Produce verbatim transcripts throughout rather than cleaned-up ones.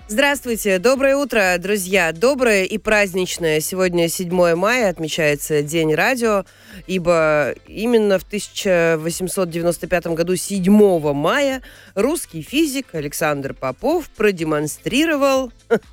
Здравствуйте, доброе утро, друзья. Доброе и праздничное. Сегодня седьмое мая, отмечается День радио, ибо именно в тысяча восемьсот девяносто пятом году, седьмого мая, русский физик Александр Попов продемонстрировал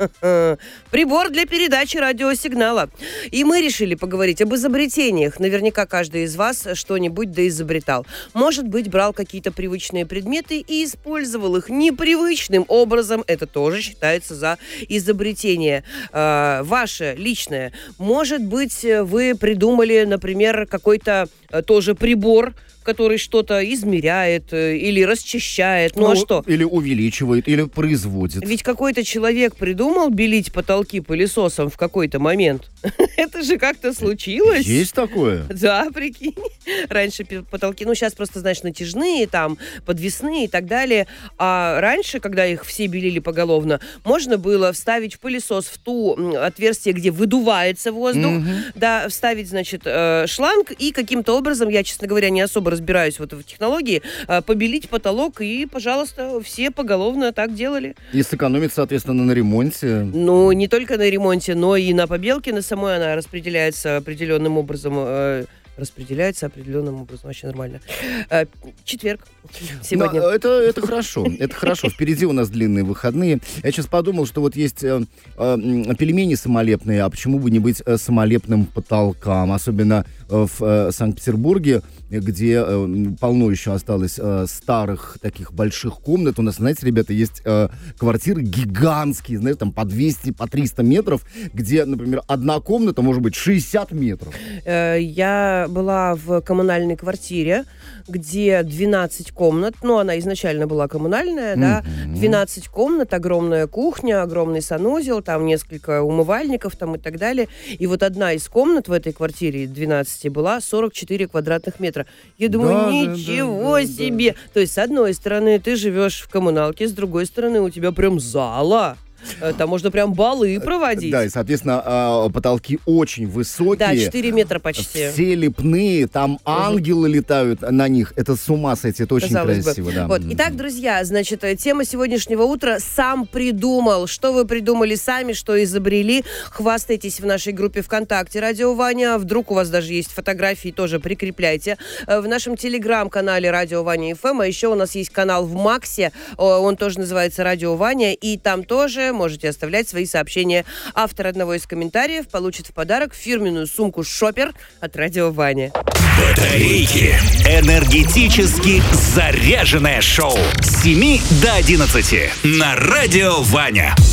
прибор для передачи радиосигнала. И мы решили поговорить об изобретениях. Наверняка каждый из вас что-нибудь доизобретал. Может быть, брал какие-то привычные предметы и использовал их непривычным образом. Это тоже считается за изобретение э, ваше, личное. Может быть, вы придумали, например, какой-то э, тоже прибор, который что-то измеряет э, или расчищает. Ну, ну а что? Или увеличивает, или производит. Ведь какой-то человек придумал белить потолки пылесосом в какой-то момент. Это же как-то случилось. Есть такое? Да, прикинь. Раньше потолки, ну, сейчас просто, знаешь, натяжные, там, подвесные и так далее. А раньше, когда их все белили поголовно, можно было вставить в пылесос в ту отверстие, где выдувается воздух, mm-hmm. да, вставить, значит, шланг и каким-то образом, я, честно говоря, не особо разбираюсь вот в технологии, побелить потолок, и, пожалуйста, все поголовно так делали. И сэкономить, соответственно, на ремонте. Ну, не только на ремонте, но и на побелке, на самой она распределяется определенным образом, э, распределяется определенным образом, вообще нормально. Э, четверг сегодня. Но это, это хорошо, это хорошо. Впереди у нас длинные выходные. Я сейчас подумал, что вот есть э, э, пельмени самолепные, а почему бы не быть э, самолепным потолкам, особенно э, в э, Санкт-Петербурге, где э, полно еще осталось э, старых таких больших комнат. У нас, знаете, ребята, есть э, квартиры гигантские, знаете, там по двести, по триста метров, где, например, одна комната может быть шестьдесят метров. Э, я была в коммунальной квартире, где двенадцать комнат, ну, она изначально была коммунальная, mm-hmm. да, двенадцать комнат, огромная кухня, огромный санузел, там несколько умывальников там и так далее. И вот одна из комнат в этой квартире двенадцати была сорок четыре квадратных метра. Я думаю, да, ничего да, да, себе! Да, да. То есть, с одной стороны, ты живешь в коммуналке, с другой стороны, у тебя прям зала. Там можно прям балы проводить. Да, и, соответственно, потолки очень высокие. Да, четыре метра почти. Все лепные, там ангелы летают на них. Это с ума сойти, это очень Казалось красиво. Бы. Да. Вот. Итак, друзья, значит, тема сегодняшнего утра «Сам придумал». Что вы придумали сами, что изобрели? Хвастайтесь в нашей группе ВКонтакте «Радио Ваня». Вдруг у вас даже есть фотографии, тоже прикрепляйте. В нашем телеграм-канале «Радио Ваня эф эм», а еще у нас есть канал в Максе, он тоже называется «Радио Ваня», и там тоже можете оставлять свои сообщения. Автор одного из комментариев получит в подарок фирменную сумку «Шопер» от Радио Ваня. Батарейки. Энергетически заряженное шоу с семи до одиннадцати на Радио Ваня.